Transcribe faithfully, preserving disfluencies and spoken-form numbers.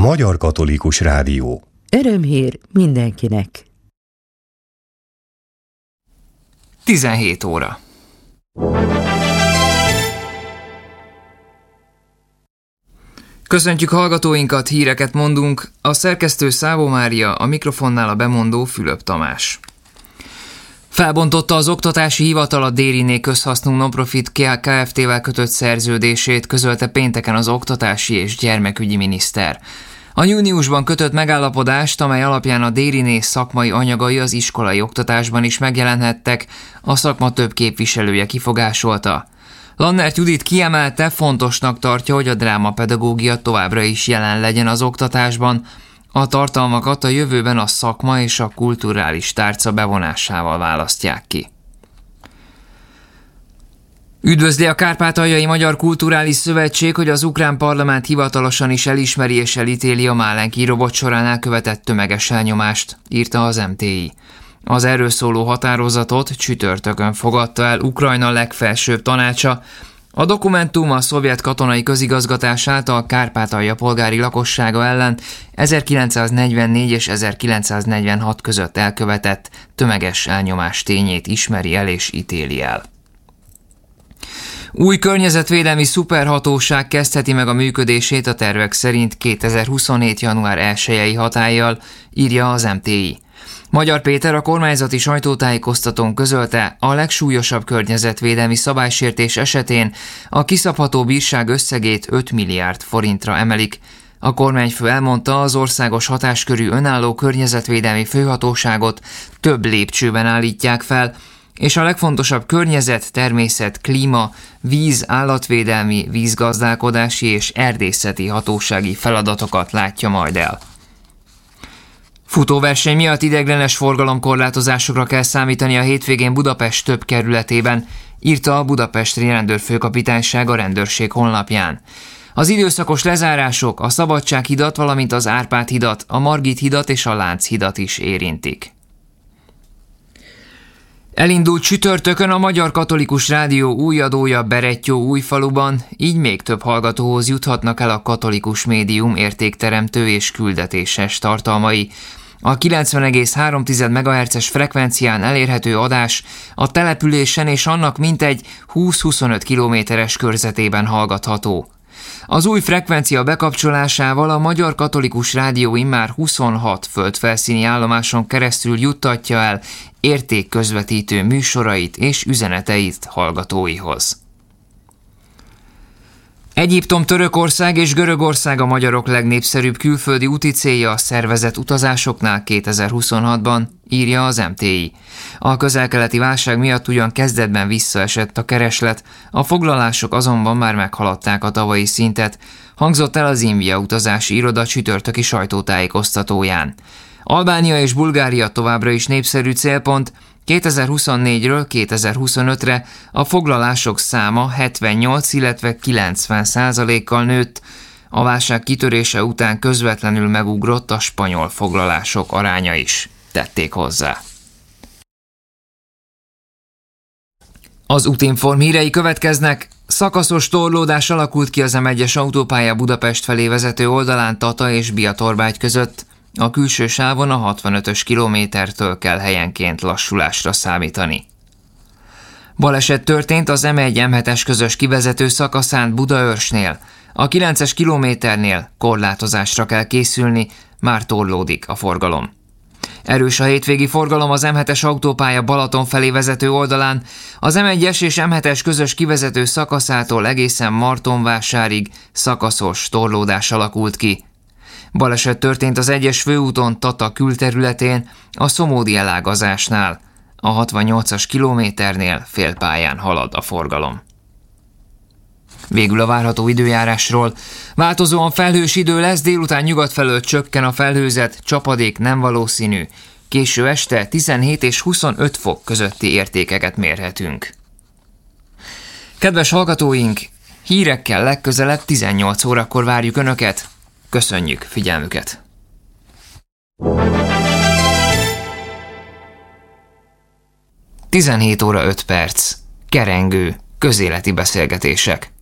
Magyar Katolikus Rádió. Örömhír mindenkinek. tizenhét óra. Köszöntjük hallgatóinkat, híreket mondunk, a szerkesztő Szávó Mária, a mikrofonnál a bemondó Fülöp Tamás. Felbontotta az Oktatási Hivatal a Dériné közhasznú non-profit Kft-vel kötött szerződését, közölte pénteken az oktatási és gyermekügyi miniszter. A júniusban kötött megállapodást, amely alapján a Dériné szakmai anyagai az iskolai oktatásban is megjelenhettek, a szakma több képviselője kifogásolta. Lannert Judit kiemelte, fontosnak tartja, hogy a drámapedagógia továbbra is jelen legyen az oktatásban, a tartalmakat a jövőben a szakma és a kulturális tárca bevonásával választják ki. Üdvözli a Kárpátaljai Magyar Kulturális Szövetség, hogy az ukrán parlament hivatalosan is elismeri és elítéli a Málenki robot során elkövetett tömeges elnyomást, írta az em té i. Az erről szóló határozatot csütörtökön fogadta el Ukrajna legfelsőbb tanácsa. A dokumentum a szovjet katonai közigazgatás által Kárpátalja polgári lakossága ellen ezerkilencszáznegyvennégy és ezerkilencszáznegyvenhat között elkövetett tömeges elnyomás tényét ismeri el és ítéli el. Új környezetvédelmi szuperhatóság kezdheti meg a működését a tervek szerint kétezer-huszonhét. január elsejei hatállyal, írja az em té i. Magyar Péter a kormányzati sajtótájékoztatón közölte, a legsúlyosabb környezetvédelmi szabálysértés esetén a kiszabható bírság összegét öt milliárd forintra emelik. A kormányfő elmondta, az országos hatáskörű önálló környezetvédelmi főhatóságot több lépcsőben állítják fel, és a legfontosabb környezet, természet, klíma, víz, állatvédelmi, vízgazdálkodási és erdészeti hatósági feladatokat látja majd el. Futóverseny miatt ideiglenes forgalomkorlátozásokra kell számítani a hétvégén Budapest több kerületében, írta a Budapesti Rendőrfőkapitányság a rendőrség honlapján. Az időszakos lezárások a Szabadsághidat, valamint az Árpád-hidat, a Margit-hidat és a Lánchidat is érintik. Elindult csütörtökön a Magyar Katolikus Rádió új adója Berettyó-Újfaluban, így még több hallgatóhoz juthatnak el a katolikus médium értékteremtő és küldetéses tartalmai. A kilencven egész három megahertzes frekvencián elérhető adás a településen és annak mintegy húsz-huszonöt kilométeres körzetében hallgatható. Az új frekvencia bekapcsolásával a Magyar Katolikus Rádió immár huszonhat földfelszíni állomáson keresztül juttatja el értékközvetítő műsorait és üzeneteit hallgatóihoz. Egyiptom, Törökország és Görögország a magyarok legnépszerűbb külföldi úti célja a szervezett utazásoknál kétezer-huszonhatban, írja az em té i. A közel-keleti válság miatt ugyan kezdetben visszaesett a kereslet, a foglalások azonban már meghaladták a tavalyi szintet, hangzott el az Invia utazási iroda csütörtöki sajtótájékoztatóján. Albánia és Bulgária továbbra is népszerű célpont, kétezer-huszonnégyről kétezer-huszonötre a foglalások száma hetvennyolc, illetve kilencven százalékkal nőtt, a válság kitörése után közvetlenül megugrott a spanyol foglalások aránya is, tették hozzá. Az Útinform hírei következnek. Szakaszos torlódás alakult ki az em egyes autópálya Budapest felé vezető oldalán Tata és Biatorbágy között. A külső sávon a hatvanötös kilométertől kell helyenként lassulásra számítani. Baleset történt az em egy em hetes közös kivezető szakaszán Budaörsnél. A kilences kilométernél korlátozásra kell készülni, már torlódik a forgalom. Erős a hétvégi forgalom az em hetes autópálya Balaton felé vezető oldalán, az em egyes és em hetes közös kivezető szakaszától egészen Martonvásárig szakaszos torlódás alakult ki. Baleset történt az egyes főúton Tata külterületén, a Szomódi elágazásnál. A hatvannyolcas kilométernél félpályán halad a forgalom. Végül a várható időjárásról. Változóan felhős idő lesz, délután nyugat felől csökken a felhőzet, csapadék nem valószínű. Késő este tizenhét és huszonöt fok közötti értékeket mérhetünk. Kedves hallgatóink, hírekkel legközelebb tizennyolc órakor várjuk Önöket. Köszönjük figyelmüket! tizenhét óra öt perc. Kerengő. Közéleti beszélgetések.